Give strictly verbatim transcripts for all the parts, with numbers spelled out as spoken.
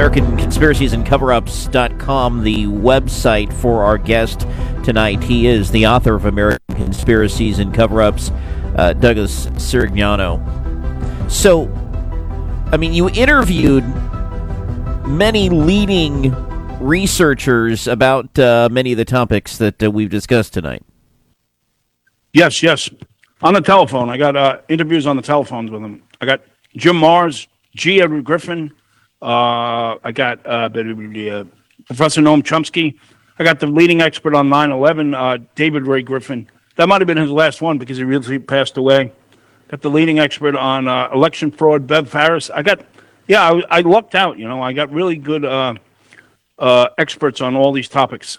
American Conspiracies and Cover-Ups dot com, the website for our guest tonight. He is the author of American Conspiracies and Cover-Ups, uh, Douglas Sirignano. So, I mean, you interviewed many leading researchers about uh, many of the topics that uh, we've discussed tonight. Yes, yes. On the telephone. I got uh, interviews on the telephones with them. I got Jim Marrs, G. Edward Griffin. Uh, I got uh, uh, Professor Noam Chomsky. I got the leading expert on nine eleven, uh, David Ray Griffin. That might have been his last one because he recently passed away. Got the leading expert on uh, election fraud, Bev Harris. I got, yeah, I, I lucked out, you know. I got really good uh, uh, experts on all these topics.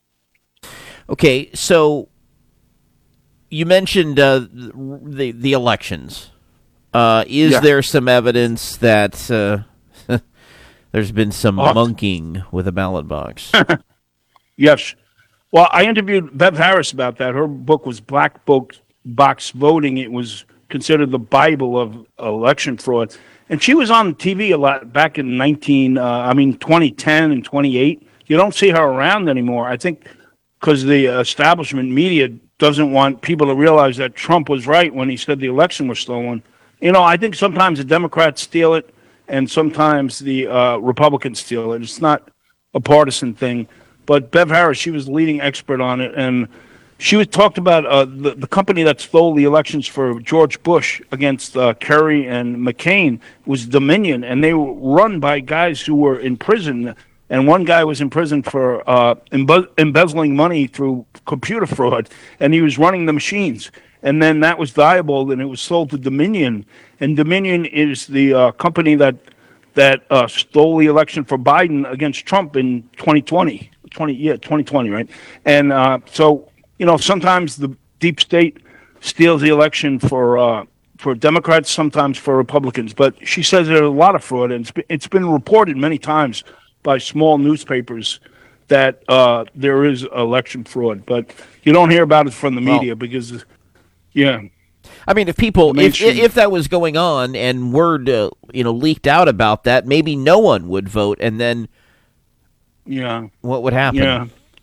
Okay, so you mentioned uh, the the elections. Uh, is yeah. there some evidence that uh, there's been some oh. monkeying with a ballot box? Yes. Well, I interviewed Bev Harris about that. Her book was Black Box Voting. It was considered the Bible of election fraud. And she was on T V a lot back in nineteen, uh, I mean, twenty ten and twenty eight. You don't see her around anymore. I think because the establishment media doesn't want people to realize that Trump was right when he said the election was stolen. You know, I think sometimes the Democrats steal it and sometimes the uh, Republicans steal it. It's not a partisan thing. But Bev Harris, she was the leading expert on it, and she was talked about uh, the, the company that stole the elections for George Bush against uh, Kerry and McCain was Dominion, and they were run by guys who were in prison. And one guy was in prison for uh, embe- embezzling money through computer fraud, and he was running the machines. And then that was viable, and it was sold to Dominion. And Dominion is the uh, company that that uh, stole the election for Biden against Trump in twenty twenty. twenty yeah, twenty twenty, right? And uh, so, you know, sometimes the deep state steals the election for uh, for Democrats, sometimes for Republicans. But she says there's a lot of fraud, and it's been, it's been reported many times by small newspapers that uh, there is election fraud. But you don't hear about it from the media well, because... Yeah, I mean, if people, if if that was going on and word, uh, you know, leaked out about that, maybe no one would vote, and then, yeah, what would happen? Yeah.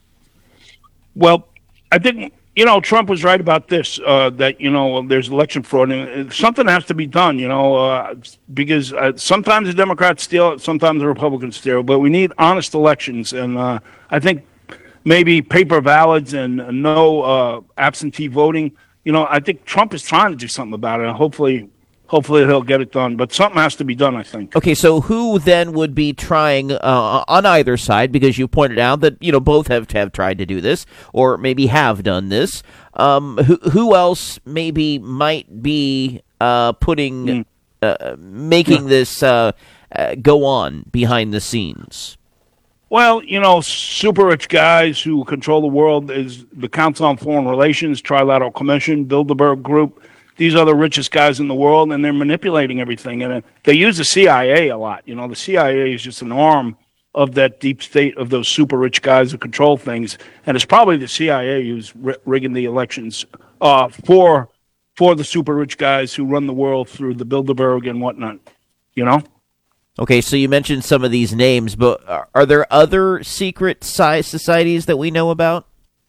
Well, I think you know Trump was right about this. Uh, that you know there's election fraud, and something has to be done. You know, uh, because uh, sometimes the Democrats steal it, sometimes the Republicans steal it, but we need honest elections, and uh, I think maybe paper ballots and no uh, absentee voting. You know, I think Trump is trying to do something about it. And hopefully, hopefully he'll get it done. But something has to be done, I think. Okay, so who then would be trying uh, on either side? Because you pointed out that you know both have have tried to do this, or maybe have done this. Um, who who else maybe might be uh, putting, mm. uh, making yeah. this uh, uh, go on behind the scenes? Well, you know, super rich guys who control the world is the Council on Foreign Relations, Trilateral Commission, Bilderberg Group. These are the richest guys in the world, and they're manipulating everything. And they use the C I A a lot. You know, the C I A is just an arm of that deep state of those super rich guys who control things. And it's probably the C I A who's rigging the elections uh, for for the super rich guys who run the world through the Bilderberg and whatnot, you know? Okay, so you mentioned some of these names, but are there other secret societies that we know about?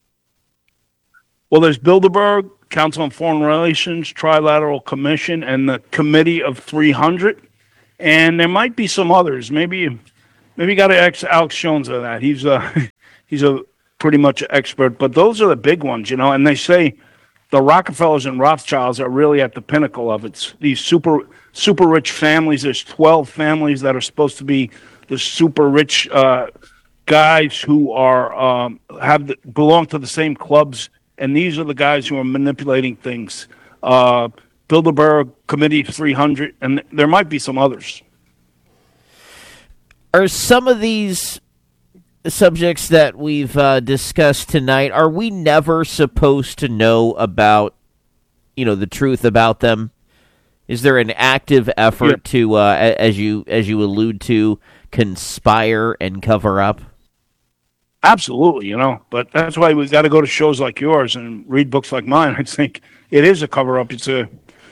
Well, there's Bilderberg, Council on Foreign Relations, Trilateral Commission, and the Committee of three hundred. And there might be some others. Maybe maybe you got to ask Alex Jones of that. He's a, he's a pretty much expert. But those are the big ones, you know. And they say the Rockefellers and Rothschilds are really at the pinnacle of it. These super... super rich families. There's twelve families that are supposed to be the super rich uh, guys who are um, have the, belong to the same clubs, and these are the guys who are manipulating things. Uh, Bilderberg, Committee three hundred, and there might be some others. Are some of these subjects that we've uh, discussed tonight, are we never supposed to know about, you know, the truth about them? Is there an active effort yeah. to, uh, as you as you allude to, conspire and cover up? Absolutely, you know. But that's why we've got to go to shows like yours and read books like mine. I think it is a cover up. It's a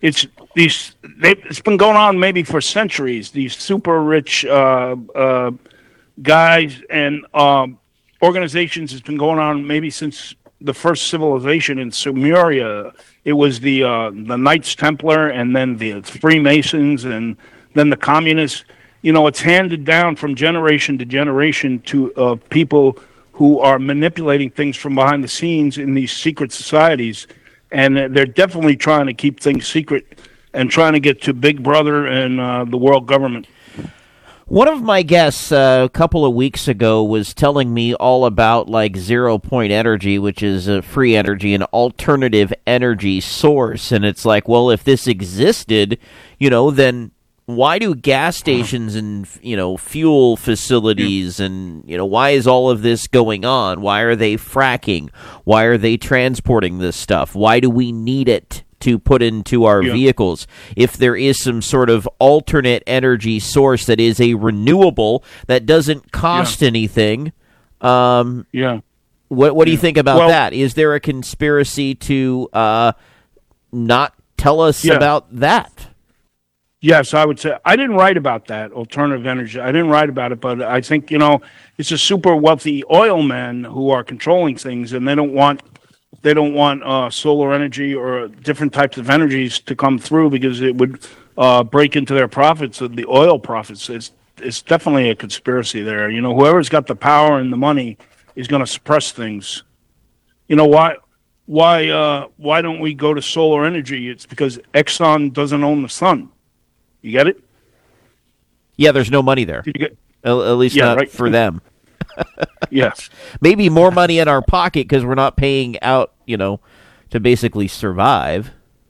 it's these. They, it's been going on maybe for centuries. These super rich uh, uh, guys and um, organizations has been going on maybe since the first civilization in Sumeria. It was the uh, the Knights Templar, and then the Freemasons, and then the communists. You know, it's handed down from generation to generation to uh, people who are manipulating things from behind the scenes in these secret societies, and they're definitely trying to keep things secret and trying to get to Big Brother and uh, the world government. One of my guests uh, a couple of weeks ago was telling me all about like Zero Point Energy, which is a free energy, an alternative energy source. And it's like, well, if this existed, you know, then why do gas stations and, you know, fuel facilities and, you know, why is all of this going on? Why are they fracking? Why are they transporting this stuff? Why do we need it to put into our yeah. vehicles? If there is some sort of alternate energy source that is a renewable that doesn't cost yeah. anything, um, yeah. what what do yeah. you think about well, that? Is there a conspiracy to uh, not tell us yeah. about that? Yes, I would say I didn't write about that alternative energy. I didn't write about it, but I think, you know, it's a super wealthy oil men who are controlling things, and they don't want they don't want uh, solar energy or different types of energies to come through because it would uh, break into their profits, the oil profits. It's it's definitely a conspiracy there. You know, whoever's got the power and the money is going to suppress things. You know why? Why? Uh, why don't we go to solar energy? It's because Exxon doesn't own the sun. You get it? Yeah, there's no money there. Did you get? At, at least yeah, not right. for them. Yes. Maybe more money in our pocket because we're not paying out, you know, to basically survive.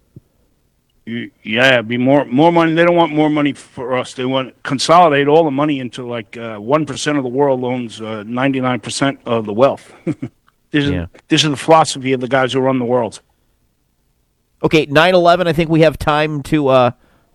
Yeah, be more more money. They don't want more money for us. They want to consolidate all the money into like uh, one percent of the world owns uh, ninety-nine percent of the wealth. this, yeah. is, this is the philosophy of the guys who run the world. Okay, nine eleven, I think we have time to... Uh,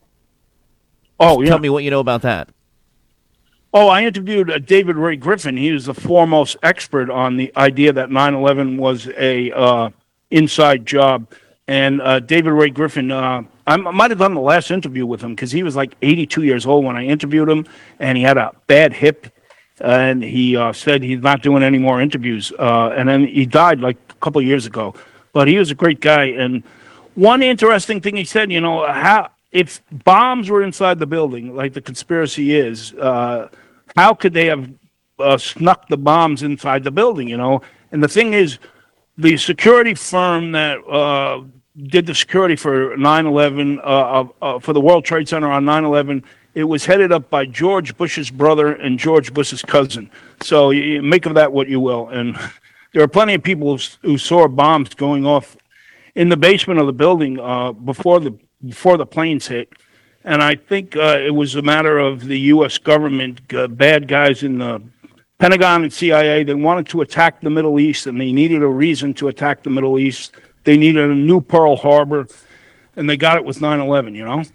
Oh, yeah. Tell me what you know about that. Oh, I interviewed uh, David Ray Griffin. He was the foremost expert on the idea that nine eleven was a uh, inside job. And uh, David Ray Griffin, uh, I might have done the last interview with him because he was like eighty-two years old when I interviewed him, and he had a bad hip, and he uh, said he's not doing any more interviews. Uh, and then he died like a couple of years ago. But he was a great guy. And one interesting thing he said, you know, how... if bombs were inside the building, like the conspiracy is, uh, how could they have uh, snuck the bombs inside the building, you know? And the thing is, the security firm that uh, did the security for nine eleven, uh, uh, for the World Trade Center on nine eleven, it was headed up by George Bush's brother and George Bush's cousin. So you make of that what you will. And there are plenty of people who saw bombs going off in the basement of the building uh, before the before the planes hit. And I think uh, it was a matter of the U S government, uh, bad guys in the Pentagon and C I A, they wanted to attack the Middle East, and they needed a reason to attack the Middle East. They needed a new Pearl Harbor, and they got it with nine eleven, you know?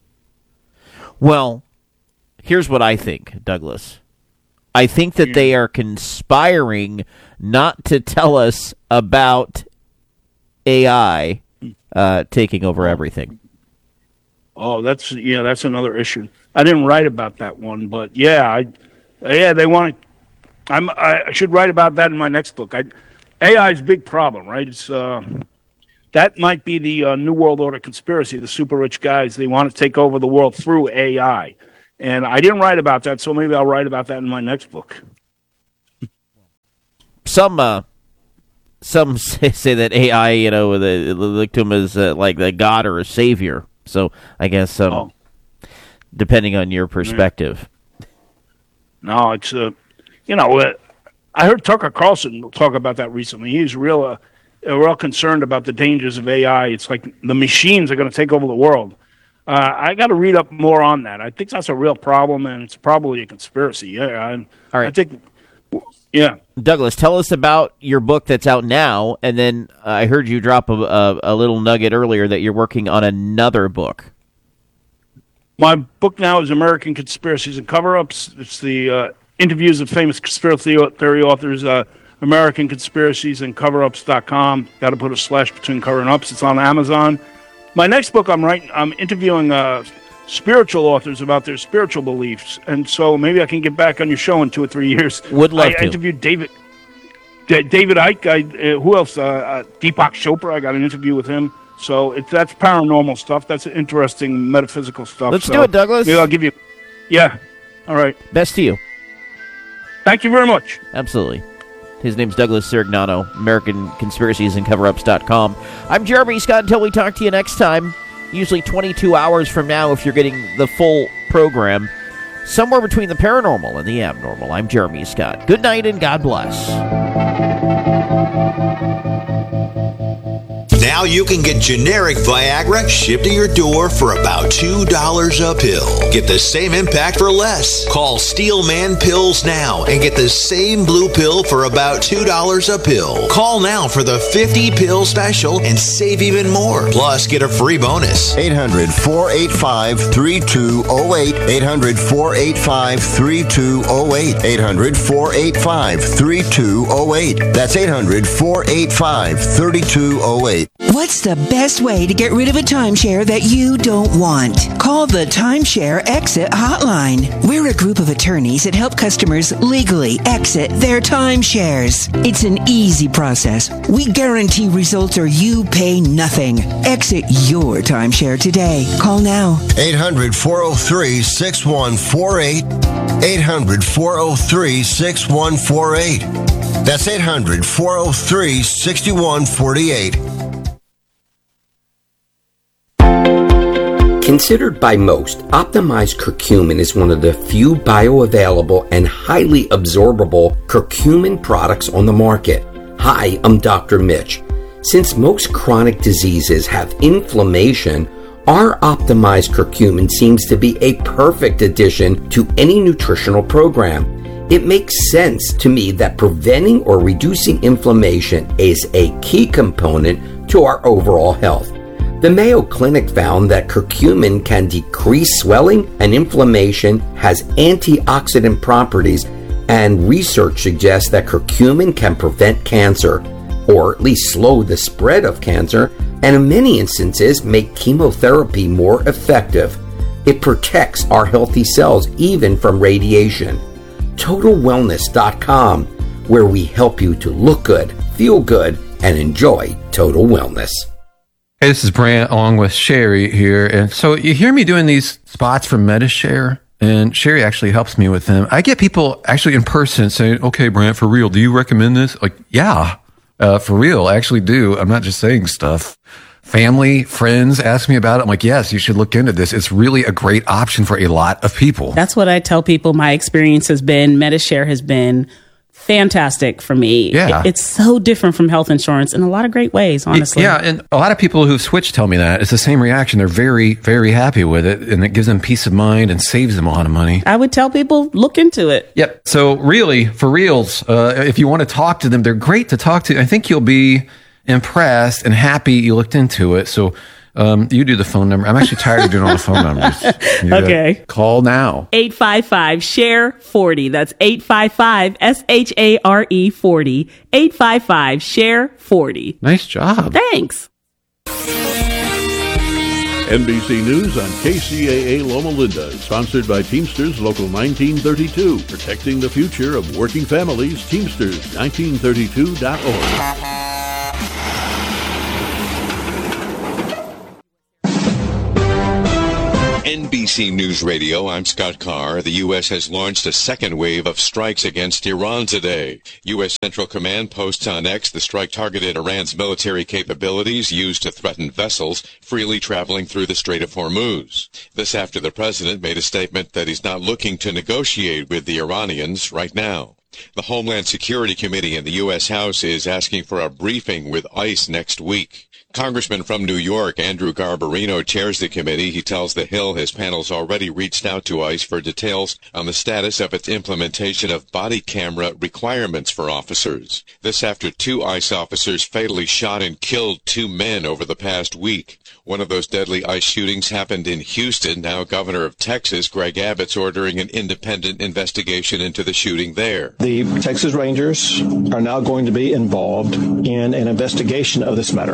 Well, here's what I think, Douglas. I think that yeah. they are conspiring not to tell us about A I uh, taking over everything. Oh, that's yeah, that's another issue. I didn't write about that one, but yeah, I, yeah, they want to. I'm. I should write about that in my next book. I, A I is a big problem, right? It's uh, that might be the uh, New World Order conspiracy. The super rich guys, they want to take over the world through A I, and I didn't write about that, so maybe I'll write about that in my next book. Some. Uh... Some say, say that A I, you know, they look to him as uh, like a god or a savior. So I guess, um, oh. depending on your perspective. No, it's, uh, you know, uh, I heard Tucker Carlson talk about that recently. He's real, uh, real concerned about the dangers of A I. It's like the machines are going to take over the world. Uh, I got to read up more on that. I think that's a real problem, and it's probably a conspiracy. Yeah, I, All right. I think... Yeah. Douglas, tell us about your book that's out now, and then uh, I heard you drop a, a, a little nugget earlier that you're working on another book. My book now is American Conspiracies and Cover-Ups. It's the uh, interviews of famous conspiracy theory authors, uh, American Conspiracies and Cover-Ups dot com. Got to put a slash between cover and ups. It's on Amazon. My next book, I'm writing. I'm interviewing uh, spiritual authors about their spiritual beliefs, and so maybe I can get back on your show in two or three years. Would love I, to. I interviewed David. D- David Icke. I, uh, who else? Uh, uh, Deepak Chopra. I got an interview with him. So if that's paranormal stuff, that's interesting metaphysical stuff. Let's so do it, Douglas. Maybe I'll give you. Yeah. All right. Best to you. Thank you very much. Absolutely. His name's Douglas Sirignano, American Conspiracies and Cover Ups dot com. I'm Jeremy Scott. Until we talk to you next time, usually twenty-two hours from now if you're getting the full program, somewhere between the paranormal and the abnormal. I'm Jeremy Scott. Good night and God bless. Now you can get generic Viagra shipped to your door for about two dollars a pill. Get the same impact for less. Call Steelman Pills now and get the same blue pill for about two dollars a pill. Call now for the fifty pill special and save even more. Plus, get a free bonus. eight hundred, four eight five, three two zero eight. eight hundred, four eight five, three two zero eight. eight hundred, four eight five, three two zero eight. That's eight hundred, four eight five, three two zero eight. What's the best way to get rid of a timeshare that you don't want? Call the Timeshare Exit Hotline. We're a group of attorneys that help customers legally exit their timeshares. It's an easy process. We guarantee results or you pay nothing. Exit your timeshare today. Call now. eight hundred, four oh three, six one four eight. eight hundred, four oh three, six one four eight. That's eight hundred, four oh three, six one four eight. Considered by most, optimized curcumin is one of the few bioavailable and highly absorbable curcumin products on the market. Hi, I'm Doctor Mitch. Since most chronic diseases have inflammation, our optimized curcumin seems to be a perfect addition to any nutritional program. It makes sense to me that preventing or reducing inflammation is a key component to our overall health. The Mayo Clinic found that curcumin can decrease swelling and inflammation, has antioxidant properties, and research suggests that curcumin can prevent cancer, or at least slow the spread of cancer, and in many instances make chemotherapy more effective. It protects our healthy cells even from radiation. Total Wellness dot com, where we help you to look good, feel good, and enjoy total wellness. Hey, this is Brant along with Sherry here. And so you hear me doing these spots for MediShare, and Sherry actually helps me with them. I get people actually in person saying, okay, Brant, for real, do you recommend this? Like, yeah, uh, for real, I actually do. I'm not just saying stuff. Family, friends ask me about it. I'm like, yes, you should look into this. It's really a great option for a lot of people. That's what I tell people. My experience has been, MediShare has been fantastic for me. Yeah. It, it's so different from health insurance in a lot of great ways, honestly. Yeah, and a lot of people who've switched tell me that. It's the same reaction. They're very, very happy with it, and it gives them peace of mind and saves them a lot of money. I would tell people, look into it. Yep. So really, for reals, uh, if you want to talk to them, they're great to talk to. I think you'll be impressed and happy you looked into it. So um, you do the phone number. I'm actually tired of doing all the phone numbers. You okay. Call now. eight five five, S H A R E, forty. That's eight five five, S H A R E, forty. eight five five, S H A R E, forty. Nice job. Thanks. N B C News on K C A A Loma Linda is sponsored by Teamsters Local nineteen thirty-two, protecting the future of working families. Teamsters nineteen thirty-two dot org. N B C News Radio, I'm Scott Carr. The U S has launched a second wave of strikes against Iran today. U S Central Command posts on X the strike targeted Iran's military capabilities used to threaten vessels freely traveling through the Strait of Hormuz. This after the president made a statement that he's not looking to negotiate with the Iranians right now. The Homeland Security Committee in the U S House is asking for a briefing with ICE next week. Congressman from New York, Andrew Garbarino, chairs the committee. He tells The Hill his panel's already reached out to ICE for details on the status of its implementation of body camera requirements for officers. This after two ICE officers fatally shot and killed two men over the past week. One of those deadly ICE shootings happened in Houston. Now Governor of Texas, Greg Abbott's ordering an independent investigation into the shooting there. The Texas Rangers are now going to be involved in an investigation of this matter, working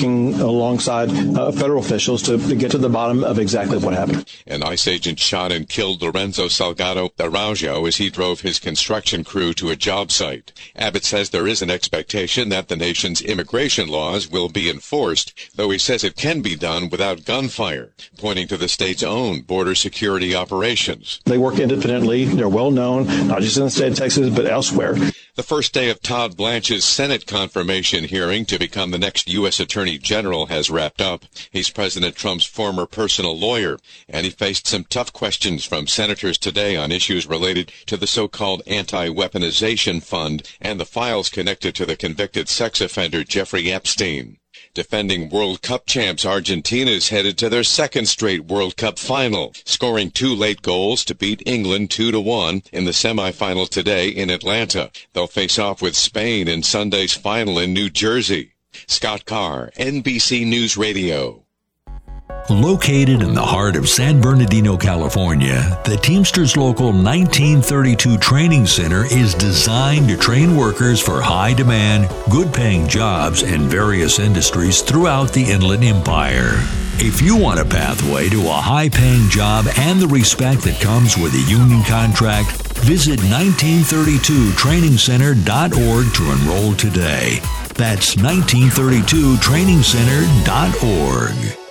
working alongside uh, federal officials to, to get to the bottom of exactly what happened. An ICE agent shot and killed Lorenzo Salgado Araujo as he drove his construction crew to a job site. Abbott says there is an expectation that the nation's immigration laws will be enforced, though he says it can be done without gunfire, pointing to the state's own border security operations. They work independently. They're well known, not just in the state of Texas, but elsewhere. The first day of Todd Blanche's Senate confirmation hearing to become the next U S Attorney General has wrapped up. He's President Trump's former personal lawyer, and he faced some tough questions from senators today on issues related to the so-called anti-weaponization fund and the files connected to the convicted sex offender Jeffrey Epstein. Defending World Cup champs Argentina is headed to their second straight World Cup final, scoring two late goals to beat England two to one in the semifinal today in Atlanta. They'll face off with Spain in Sunday's final in New Jersey. Scott Carr, N B C News Radio. Located in the heart of San Bernardino, California, the Teamsters Local nineteen thirty-two Training Center is designed to train workers for high-demand, good-paying jobs in various industries throughout the Inland Empire. If you want a pathway to a high-paying job and the respect that comes with a union contract, visit nineteen thirty-two training center dot org to enroll today. That's nineteen thirty-two training center dot org.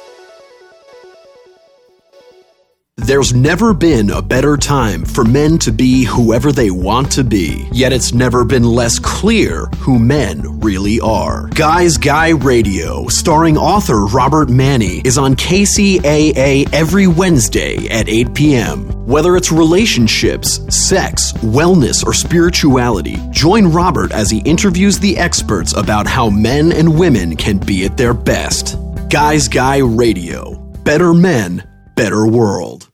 There's never been a better time for men to be whoever they want to be, yet it's never been less clear who men really are. Guys Guy Radio, starring author Robert Manni, is on K C A A every Wednesday at eight p.m. Whether it's relationships, sex, wellness, or spirituality, join Robert as he interviews the experts about how men and women can be at their best. Guys Guy Radio. Better men, better world.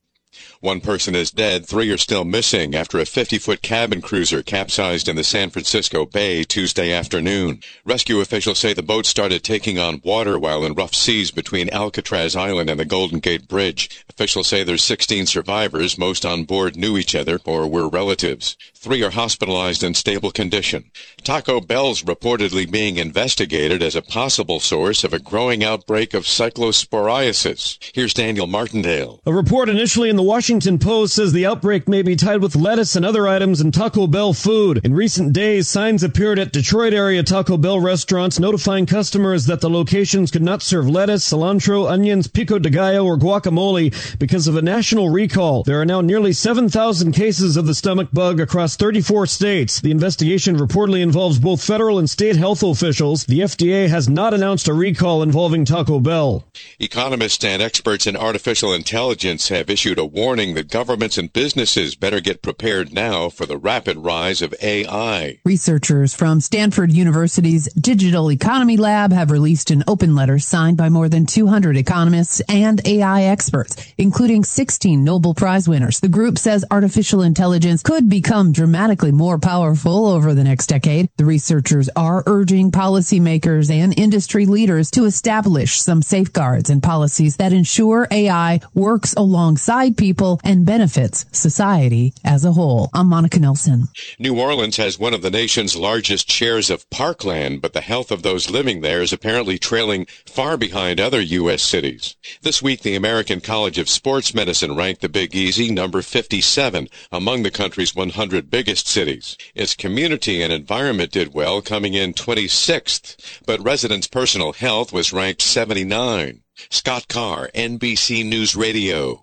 One person is dead, three are still missing after a fifty-foot cabin cruiser capsized in the San Francisco Bay Tuesday afternoon. Rescue officials say the boat started taking on water while in rough seas between Alcatraz Island and the Golden Gate Bridge. Officials say there's sixteen survivors. Most on board knew each other or were relatives. Three are hospitalized in stable condition. Taco Bell's reportedly being investigated as a possible source of a growing outbreak of cyclosporiasis. Here's Daniel Martindale. A report initially in the Washington Post says the outbreak may be tied with lettuce and other items in Taco Bell food. In recent days, signs appeared at Detroit area Taco Bell restaurants notifying customers that the locations could not serve lettuce, cilantro, onions, pico de gallo, or guacamole because of a national recall. There are now nearly seven thousand cases of the stomach bug across thirty-four states. The investigation reportedly involves both federal and state health officials. The F D A has not announced a recall involving Taco Bell. Economists and experts in artificial intelligence have issued a warning that governments and businesses better get prepared now for the rapid rise of A I. Researchers from Stanford University's Digital Economy Lab have released an open letter signed by more than two hundred economists and A I experts, including sixteen Nobel Prize winners. The group says artificial intelligence could become dramatically more powerful over the next decade. The researchers are urging policymakers and industry leaders to establish some safeguards and policies that ensure A I works alongside people and benefits society as a whole. I'm Monica Nelson. New Orleans has one of the nation's largest shares of parkland, but the health of those living there is apparently trailing far behind other U S cities. This week, the American College of Sports Medicine ranked the Big Easy number fifty-seven among the country's one hundred biggest cities. Its community and environment did well, coming in twenty-sixth, but residents' personal health was ranked seventy-nine. Scott Carr, N B C News Radio.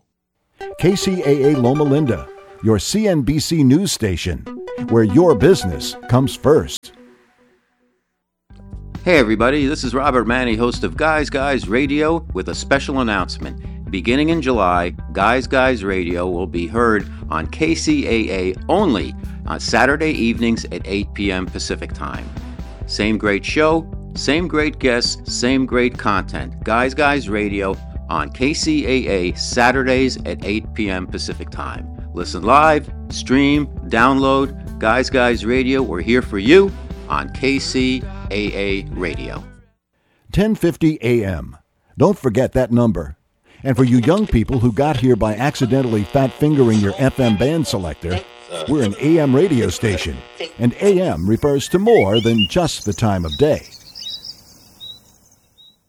K C A A Loma Linda, your C N B C news station, where your business comes first. Hey everybody, this is Robert Manni, host of Guys Guys Radio, with a special announcement. Beginning in July, Guys Guys Radio will be heard on K C A A only on Saturday evenings at eight p.m. Pacific Time. Same great show, same great guests, same great content. Guys Guys Radio on K C A A Saturdays at eight p.m. Pacific Time. Listen live, stream, download Guys Guys Radio. We're here for you on K C A A Radio. ten fifty a.m. Don't forget that number. And for you young people who got here by accidentally fat-fingering your F M band selector, we're an A M radio station, and A M refers to more than just the time of day.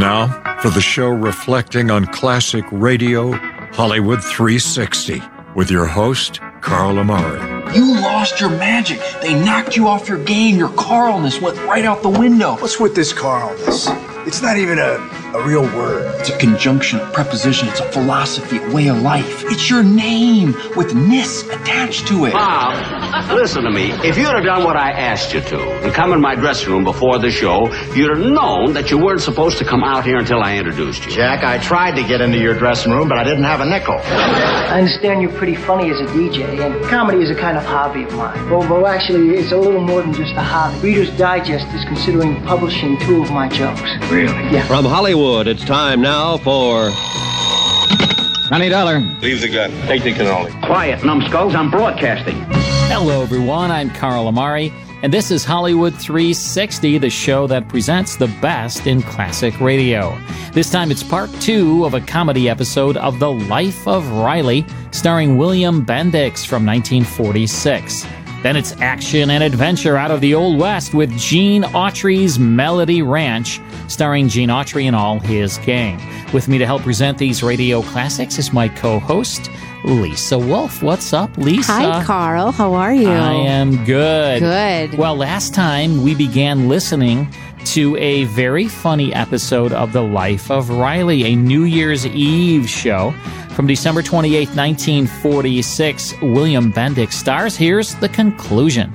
now for the show reflecting on classic radio, Hollywood three sixty, with your host, Carl Amari. You lost your magic. They knocked you off your game. Your Carlness went right out the window. What's with this Carlness? It's not even a, a real word. It's a conjunction, a preposition. It's a philosophy, a way of life. It's your name with ness attached to it. Bob, listen to me. If you'd have done what I asked you to and come in my dressing room before the show, you'd have known that you weren't supposed to come out here until I introduced you. Jack, I tried to get into your dressing room, but I didn't have a nickel. I understand you're pretty funny as a D J, and comedy is a kind of hobby of mine. Well, well, actually, it's a little more than just a hobby. Reader's Digest is considering publishing two of my jokes. Really? Yeah. From Hollywood, it's time now for... Twenty dollar. Leave the gun. Take the cannoli. Quiet, numbskulls. I'm broadcasting. Hello, everyone. I'm Carl Amari, and this is Hollywood three sixty, the show that presents the best in classic radio. This time it's part two of a comedy episode of The Life of Riley, starring William Bendix from nineteen forty-six. Then it's action and adventure out of the Old West with Gene Autry's Melody Ranch, starring Gene Autry and all his gang. With me to help present these radio classics is my co-host, Lisa Wolf. What's up, Lisa? Hi, Carl. How are you? I am good. Good. Well, last time we began listening to a very funny episode of The Life of Riley, a New Year's Eve show from December twenty-eighth, nineteen forty-six. William Bendix stars. Here's the conclusion.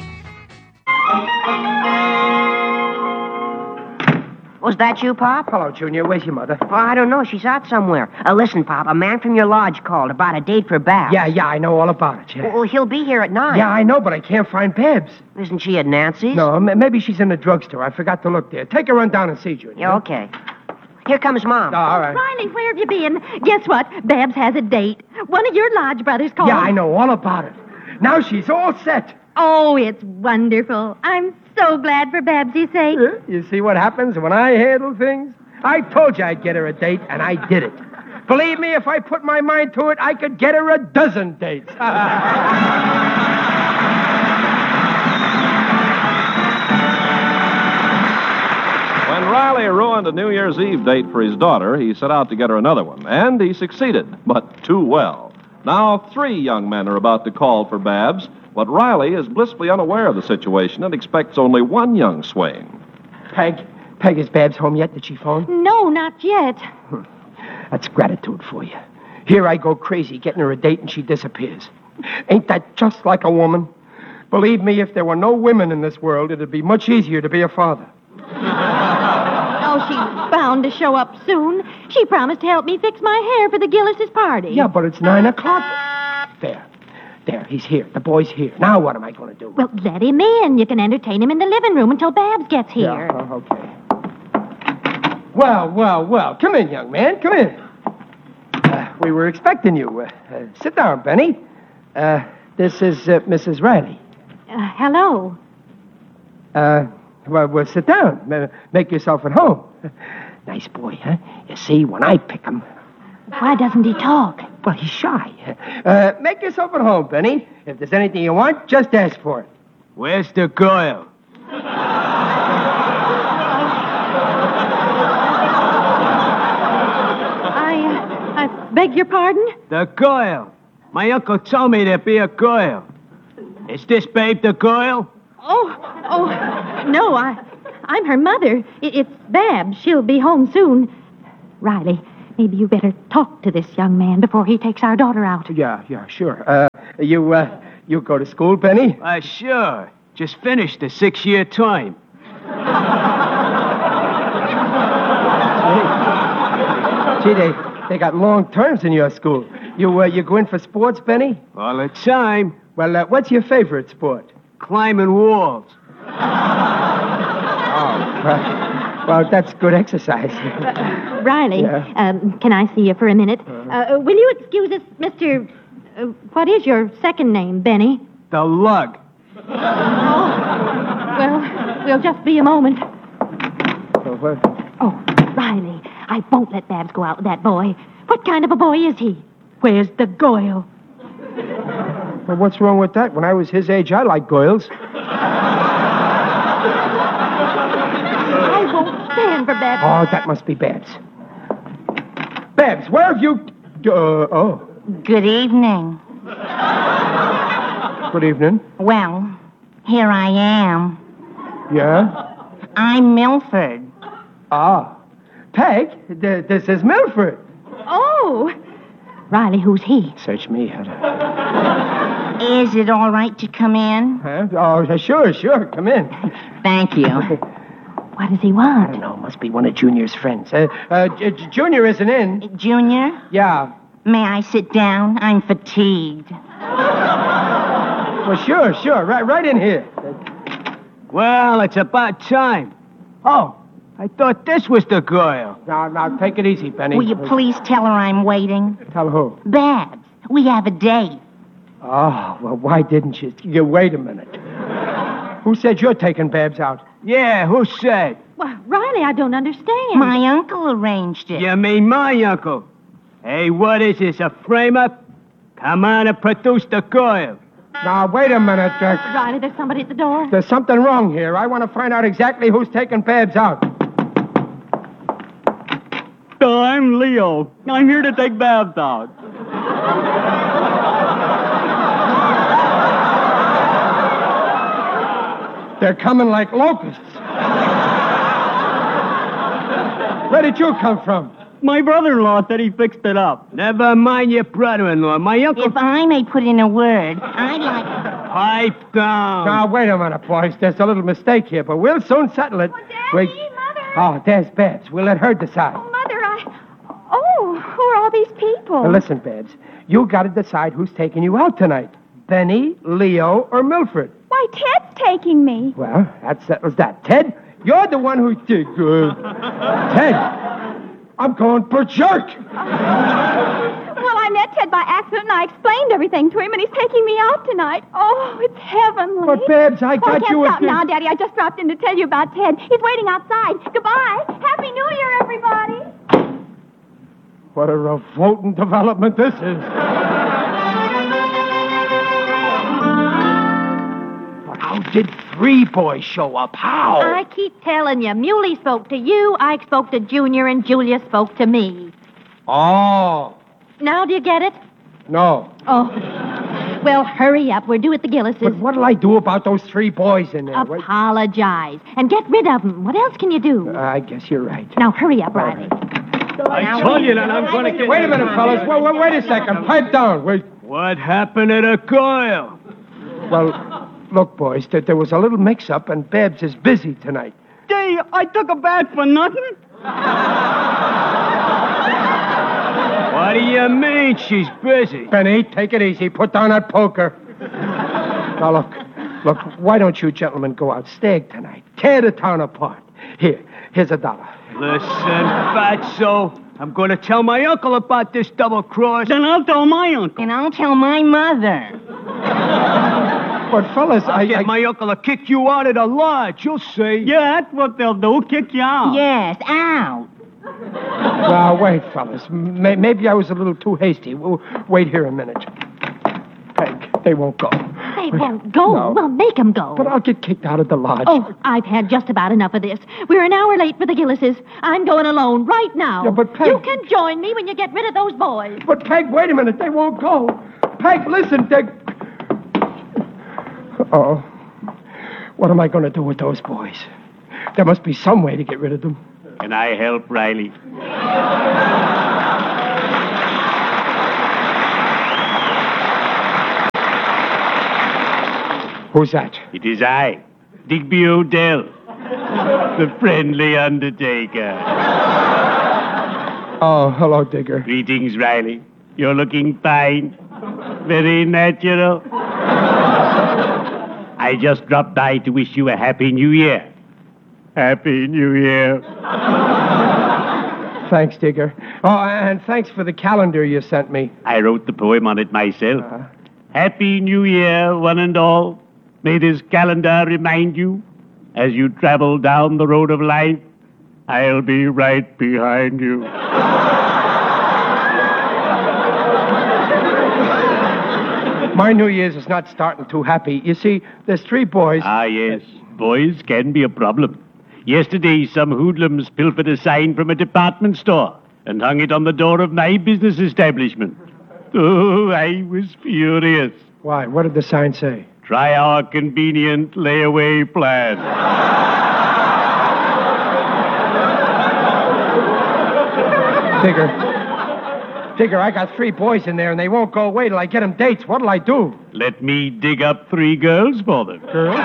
Was that you, Pop? Hello, Junior. Where's your mother? Oh, I don't know. She's out somewhere. Uh, listen, Pop, a man from your lodge called about a date for Babs. Yeah, yeah, I know all about it, yeah. Well, he'll be here at nine. Yeah, I know, but I can't find Babs. Isn't she at Nancy's? No, m- maybe she's in the drugstore. I forgot to look there. Take her run down and see, Junior. Yeah, okay. Here comes Mom. Oh, all right. Riley, where have you been? Guess what? Babs has a date. One of your lodge brothers called. Yeah, I know all about it. Now she's all set. Oh, it's wonderful. I'm so glad for Babsy's sake. Uh, you see what happens when I handle things? I told you I'd get her a date, and I did it. Believe me, if I put my mind to it, I could get her a dozen dates. When Riley ruined a New Year's Eve date for his daughter, he set out to get her another one, and he succeeded, but too well. Now, three young men are about to call for Babs, but Riley is blissfully unaware of the situation and expects only one young swain. Peg, Peg, is Babs home yet? Did she phone? No, not yet. That's gratitude for you. Here I go crazy getting her a date and she disappears. Ain't that just like a woman? Believe me, if there were no women in this world, it'd be much easier to be a father. Oh, she's bound to show up soon. She promised to help me fix my hair for the Gillis' party. Yeah, but it's nine o'clock. There. There, he's here. The boy's here. Now what am I going to do? Well, let him in. You can entertain him in the living room until Babs gets here. Yeah, uh, okay. Well, well, well. Come in, young man. Come in. Uh, we were expecting you. Uh, uh, sit down, Benny. Uh, this is uh, Missus Riley. Uh, hello. Uh, well, well, sit down. Uh, make yourself at home. Nice boy, huh? You see, when I pick him... Why doesn't he talk? Well, he's shy. Uh, make yourself at home, Benny. If there's anything you want, just ask for it. Where's the girl? I, uh, I beg your pardon? The girl. My uncle told me there'd be a girl. Is this babe the girl? Oh, oh, no, I, I'm her mother. It, it's Babs. She'll be home soon. Riley, maybe you better talk to this young man before he takes our daughter out. Yeah, yeah, sure. Uh, you, uh, you go to school, Benny? Uh, sure. Just finished the six-year term. Gee, they, they got long terms in your school. You, uh, you go in for sports, Benny? All the time. Well, uh, what's your favorite sport? Climbing walls. Oh, well, well, that's good exercise. Uh, Riley, Yeah. um, can I see you for a minute? Uh, will you excuse us, Mister... Uh, what is your second name, Benny? The lug. Oh, well, we'll just be a moment. Oh, what? Oh, Riley, I won't let Babs go out with that boy. What kind of a boy is he? Where's the Goyle? Well, what's wrong with that? When I was his age, I liked Goyles. I won't stand for Babs Babs. Oh, that must be Babs. Babs, where have you... Uh, oh. Good evening. Good evening. Well, here I am. Yeah? I'm Milford. Ah. Peg, th- this is Milford. Oh. Riley, who's he? Search me out. Is it all right to come in? Huh? Oh, sure, sure. Come in. Thank you. What does he want? I don't know. Must be one of Junior's friends. Uh, uh, J- J- Junior isn't in. Junior? Yeah. May I sit down? I'm fatigued. Well, sure, sure. Right, right in here. Well, it's about time. Oh, I thought this was the girl. Now, now, take it easy, Benny. Will you please tell her I'm waiting? Tell who? Babs. We have a date. Oh, well, why didn't you? You wait a minute. Who said you're taking Babs out? Yeah, who said? Well, Riley, I don't understand. My uncle arranged it. You mean my uncle? Hey, what is this, a frame-up? Come on and produce the girl. Now, wait a minute. Uh, Riley, there's somebody at the door. There's something wrong here. I want to find out exactly who's taking Babs out. Oh, I'm Leo. I'm here to take Babs out. They're coming like locusts. Where did you come from? My brother-in-law said he fixed it up. Never mind your brother-in-law. My uncle... If I may put in a word, I'd like... Pipe down. Now, wait a minute, boys. There's a little mistake here, but we'll soon settle it. Oh, Daddy, Wait. Mother. Oh, there's Babs. We'll let her decide. Oh, Mother, I... Oh, who are all these people? Now, listen, Babs. You got to decide who's taking you out tonight. Benny, Leo, or Milford. Why, Ted's taking me. Well, that settles that. Ted, you're the one who did good. Ted, I'm going berserk. Well, I met Ted by accident, and I explained everything to him, and he's taking me out tonight. Oh, it's heavenly. But, Babs, I oh, got I can't you a stop gift. now, Daddy. I just dropped in to tell you about Ted. He's waiting outside. Goodbye. Happy New Year, everybody. What a revolting development this is. How did three boys show up? How? I keep telling you, Muley spoke to you, I spoke to Junior, and Julia spoke to me. Oh. Now do you get it? No. Oh. Well, hurry up. We're due at the Gillises. But what'll I do about those three boys in there? Wait. Apologize. And get rid of them. What else can you do? Uh, I guess you're right. Now, hurry up, Riley. I told you that I'm going to get... Wait a minute, fellas. Wait, wait, wait a second. Pipe down. Wait. What happened to the girl? Well, look, boys, that there was a little mix-up, and Babs is busy tonight. Gee, I took a bath for nothing? What do you mean she's busy? Benny, take it easy. Put down that poker. Now, look. Look, why don't you gentlemen go out stag tonight? Tear the town apart. Here, here's a dollar. Listen, Fatso, I'm going to tell my uncle about this double cross. Then I'll tell my uncle. And I'll tell my mother. But, fellas, I'll I... get I... my uncle to kick you out of the lodge, you'll see. Yeah, that's what they'll do, kick you out. Yes, out. Now, wait, fellas. May- maybe I was a little too hasty. We'll wait here a minute. Peg, they won't go. They won't go. No. Well, make them go. But I'll get kicked out of the lodge. Oh, I've had just about enough of this. We're an hour late for the Gillises. I'm going alone right now. Yeah, but Peg... You can join me when you get rid of those boys. But, Peg, wait a minute. They won't go. Peg, listen. They... Uh-oh. What am I going to do with those boys? There must be some way to get rid of them. Can I help, Riley? Who's that? It is I, Digby Odell, the friendly undertaker. Oh, hello, Digger. Greetings, Riley. You're looking fine. Very natural. I just dropped by to wish you a happy new year. Happy New Year. Thanks, Digger. Oh, and thanks for the calendar you sent me. I wrote the poem on it myself. Uh, Happy New Year, one and all. May this calendar remind you, as you travel down the road of life, I'll be right behind you. My New Year's is not starting too happy. You see, there's three boys... Ah, yes. Boys can be a problem. Yesterday, some hoodlums pilfered a sign from a department store and hung it on the door of my business establishment. Oh, I was furious. Why? What did the sign say? Try our convenient layaway plan. Tigger. Tigger, I got three boys in there, and they won't go away till I get them dates. What'll I do? Let me dig up three girls for them. Girls?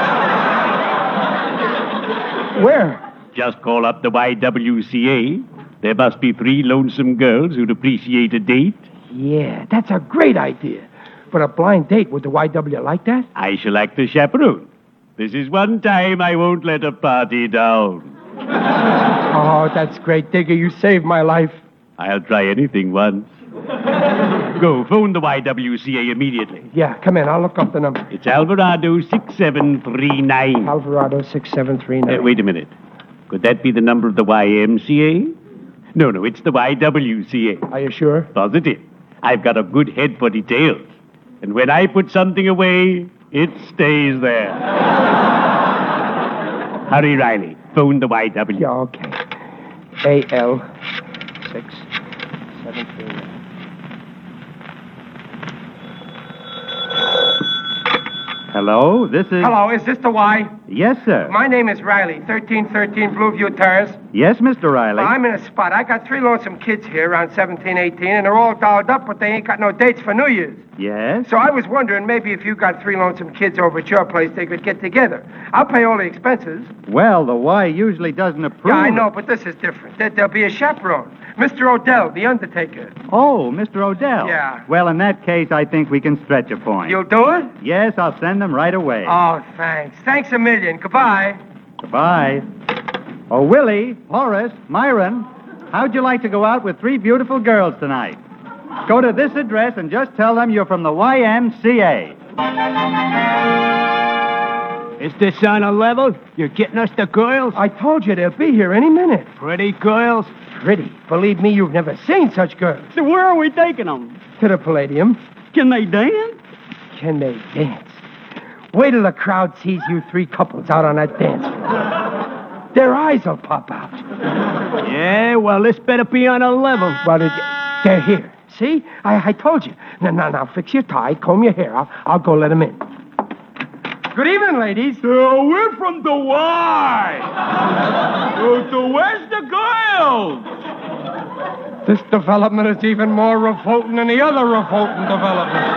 Where? Just call up the Y W C A. There must be three lonesome girls who'd appreciate a date. Yeah, that's a great idea. But a blind date, would the Y W like that? I shall act the chaperone. This is one time I won't let a party down. Oh, that's great, Digger. You saved my life. I'll try anything once. Go, phone the Y W C A immediately. Yeah, come in. I'll look up the number. It's Alvarado six seven three nine. Alvarado six seven three nine. Uh, wait a minute. Could that be the number of the Y M C A? No, no, it's the Y W C A. Are you sure? Positive. I've got a good head for details. And when I put something away, it stays there. Hurry, Riley. Phone the Y W. Yeah, okay. A L six seven three nine. Hello, this is... Hello, is this the Y? Yes, sir. My name is Riley, thirteen thirteen Blueview Terrace. Yes, Mister Riley. Well, I'm in a spot. I got three lonesome kids here around seventeen, eighteen, and they're all dolled up, but they ain't got no dates for New Year's. Yes? So I was wondering maybe if you got three lonesome kids over at your place, they could get together. I'll pay all the expenses. Well, the Y usually doesn't approve. Yeah, I know, but this is different. There, there'll be a chaperone. Mister Odell, the undertaker. Oh, Mister Odell. Yeah. Well, in that case, I think we can stretch a point. You'll do it? Yes, I'll send them right away. Oh, thanks. Thanks a million. Goodbye. Goodbye. Oh, Willie, Horace, Myron, how'd you like to go out with three beautiful girls tonight? Go to this address and just tell them you're from the Y M C A. Is this on a level? You're getting us the girls? I told you they'll be here any minute. Pretty girls? Pretty. Believe me, you've never seen such girls. So where are we taking them? To the Palladium. Can they dance? Can they dance? Wait till the crowd sees you three couples out on that dance floor. Their eyes will pop out. Yeah, well, this better be on a level. Well, it, they're here. See? I, I told you. Now, now, now, fix your tie, comb your hair. I'll, I'll go let them in. Good evening, ladies. Uh, we're from the Y. uh, so where's the girls? This development is even more revolting than the other revolting development.